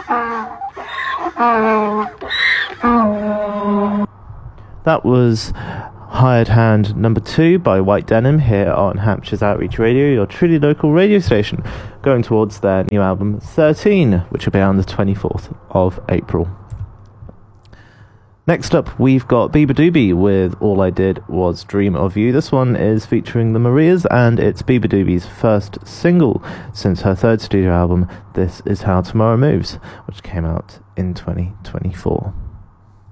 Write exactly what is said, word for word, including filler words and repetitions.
That was Hired Hand number two by White Denim here on Hampshire's Outreach Radio, your truly local radio station, going towards their new album thirteen, which will be out on the twenty-fourth of April. Next up, we've got Beabadoobee with All I Did Was Dream of You. This one is featuring the Marias, and it's Beabadoobee's first single since her third studio album, This Is How Tomorrow Moves, which came out in twenty twenty-four.